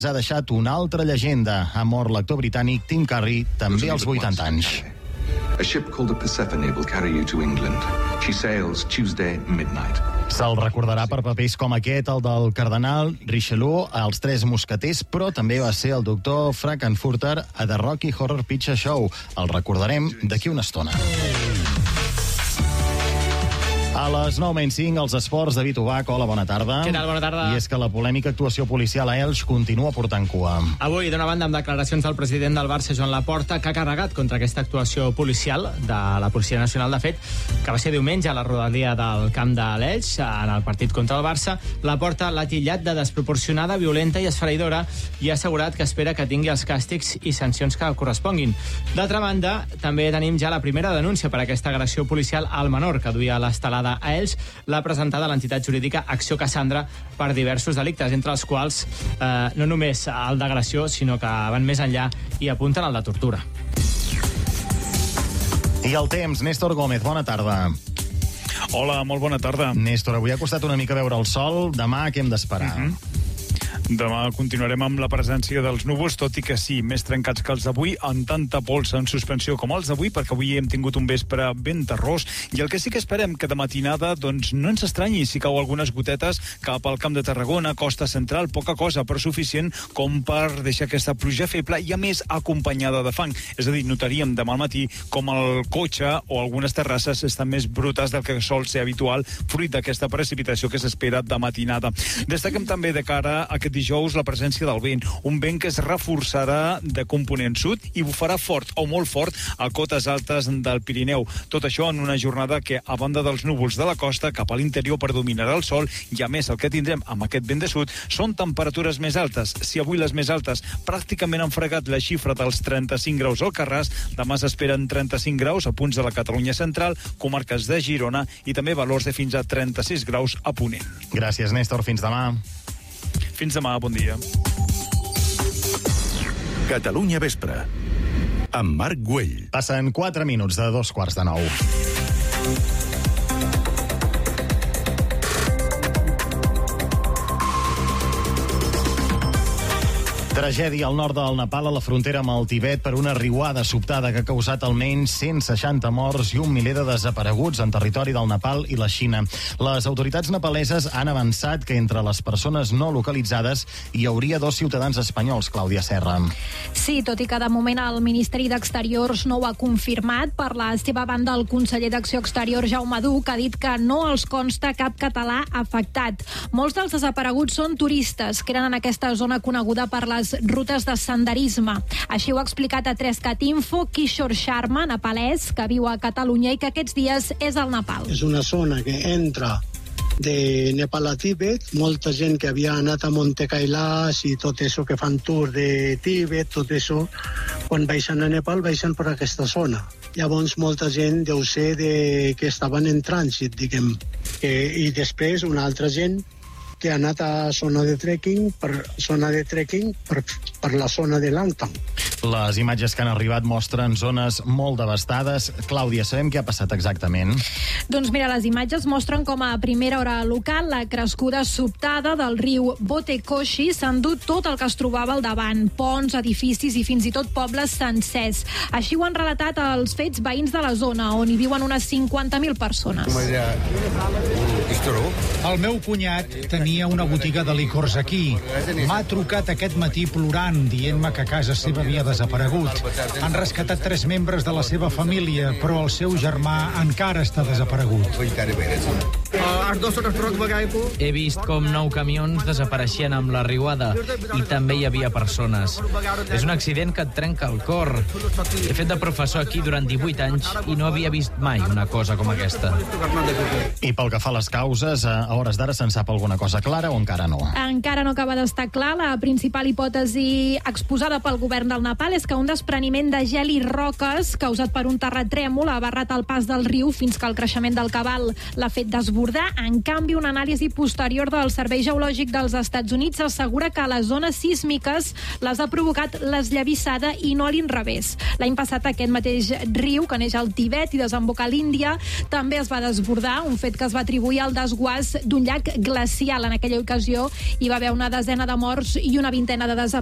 ha deixat una altra llegenda. Ha mort l'actor britànic Tim Curry, també als 80 anys. A ship called the Persephone will carry you to England. She sails Tuesday midnight. Se'l recordarà per papers com aquest, el del cardenal Richelieu, als Tres Mosqueters, però també va ser el doctor Frankenfurter a The Rocky Horror Picture Show. El recordarem d'aquí una estona. A les 9:05, els esports, David Ubach. Hola, bona tarda. Què tal? Bona tarda. I és que la polèmica actuació policial a Elx continua portant cua. Avui, d'una banda, amb declaracions del president del Barça, Joan Laporta, que ha carregat contra aquesta actuació policial de la Policia Nacional, de fet, que va ser diumenge a la rodalia del camp de l'Elx, en el partit contra el Barça. Laporta l'ha titllat de desproporcionada, violenta i esfereïdora i ha assegurat que espera que tingui els càstigs i sancions que corresponguin. D'altra banda, també tenim ja la primera denúncia per aquesta agressió policial al menor que duia l'estelada a Elx. L'ha presentada l'entitat jurídica Acció Cassandra per diversos delictes, entre els quals no només el d'agressió, sinó que van més enllà i apunten al de tortura. I el temps, Néstor Gómez, bona tarda. Hola, molt bona tarda. Néstor, avui ha costat una mica veure el sol. Demà què hem d'esperar? Demà continuarem amb la presència dels núvols, tot i que sí, més trencats que els d'avui, amb tanta pols en suspensió com els d'avui, perquè avui hem tingut un vespre ben terrós, i el que sí que esperem que de matinada doncs no ens estranyi si cau algunes gotetes cap al Camp de Tarragona, Costa Central, poca cosa, però suficient com per deixar aquesta pluja feble i a més acompanyada de fang. És a dir, notaríem demà al matí com el cotxe o algunes terrasses estan més brutes del que sol ser habitual, fruit d'aquesta precipitació que s'espera de matinada. Destaquem també de cara a aquest dijous la presència del vent, un vent que es reforçarà de component sud i bufarà fort o molt fort a cotes altes del Pirineu. Tot això en una jornada que, a banda dels núvols de la costa, cap a l'interior predominarà el sol i, a més, el que tindrem amb aquest vent de sud són temperatures més altes. Si avui les més altes pràcticament han fregat la xifra dels 35 graus al Carràs, demà s'esperen 35 graus a punts de la Catalunya central, comarques de Girona i també valors de fins a 36 graus a Ponent. Gràcies, Néstor. Fins demà. Fins demà, bon dia. Catalunya Vespre, amb Marc Güell. Passen 4 minuts de 8:45. Tragèdia al nord del Nepal, a la frontera amb el Tibet, per una riuada sobtada que ha causat almenys 160 morts i un miler de desapareguts en territori del Nepal i la Xina. Les autoritats nepaleses han avançat que entre les persones no localitzades hi hauria 2 ciutadans espanyols, Clàudia Serra. Sí, tot i que de moment el Ministeri d'Exteriors no ho ha confirmat. Per la seva banda, el conseller d'Acció Exterior, Jaume Duch, ha dit que no els consta cap català afectat. Molts dels desapareguts són turistes que eren en aquesta zona coneguda per les rutes de senderisme. Així ho ha explicat a 3cat Info Kishore Sharma, nepalès, que viu a Catalunya i que aquests dies és al Nepal. És una zona que entra de Nepal a Tíbet, molta gent que havia anat a Monte Kailash i tot això que fan tour de Tíbet, tot això, quan baixen a Nepal, baixen per aquesta zona. Llavors molta gent deu ser que estaven en trànsit, diguem. I després una altra gent que ha anat a zona de trekking per la zona de Langtang. Les imatges que han arribat mostren zones molt devastades. Clàudia, sabem què ha passat exactament? Doncs mira, les imatges mostren com a primera hora local la crescuda sobtada del riu Botekoshi s'ha endut tot el que es trobava al davant, ponts, edificis i fins i tot pobles sencers. Així ho han relatat els fets veïns de la zona, on hi viuen unes 50.000 persones. El meu cunyat tenia una botiga de licors aquí. M'ha trucat aquest matí plorant, dient-me que casa seva havia desaparegut. Han rescatat 3 membres de la seva família, però el seu germà encara està desaparegut. He vist com 9 camions desapareixien amb la riuada i també hi havia persones. És un accident que et trenca el cor. He fet de professor aquí durant 18 anys i no havia vist mai una cosa com aquesta. I pel que fa a les causes, a hores d'ara se'n sap alguna cosa clara o encara no? Encara no acaba d'estar clar. La principal hipòtesi exposada pel govern del Nepal és que un despreniment de gel i roques causat per un terratrèmol ha barrat el pas del riu fins que el creixement del cabal l'ha fet desbordar desbordar. En canvi, una anàlisi posterior del Servei Geològic dels Estats Units assegura que les zones sísmiques les ha provocat l'esllavissada i no a l'inrevés. L'any passat aquest mateix riu, que neix al Tibet i desemboca a l'Índia, també es va desbordar, un fet que es va atribuir al desguàs d'un llac glacial. En aquella ocasió hi va haver una desena de morts i una vintena de desapareguts.